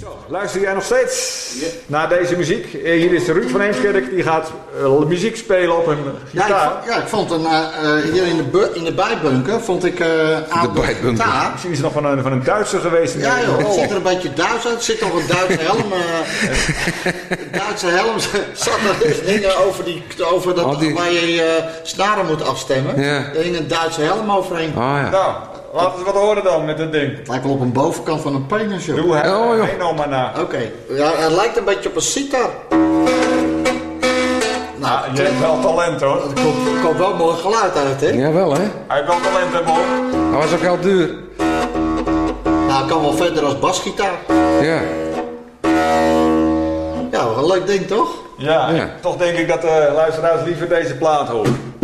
Luister jij nog steeds naar deze muziek? Hier is Ruud van Eemskerk, die gaat muziek spelen op een gitaar. Ik vond hier in de bijbunker vond ik aan de gitaar. Misschien is het nog van een Duitser geweest. Ja joh, het ziet er een beetje Duits uit. Er zit nog een Duitse helm. Een Duitse helm zat er dus dingen over dat waar je snaren moet afstemmen. Ja. Er hing een Duitse helm overheen. Oh, ja. Nou, laten we wat horen dan met dit ding. Het lijkt wel op een bovenkant van een penis, joh. Doe hij nou maar na. Oké. Ja, het lijkt een beetje op een sitar. Nou, je hebt wel talent hoor. Er komt wel mooi geluid uit, hè? Jawel, hè? Hij heeft wel talent, hè, man. Hij was ook heel duur. Nou, het kan wel verder als basgitaar. Ja. Ja, wel een leuk ding, toch? Ja, toch denk ik dat de luisteraars liever deze plaat horen.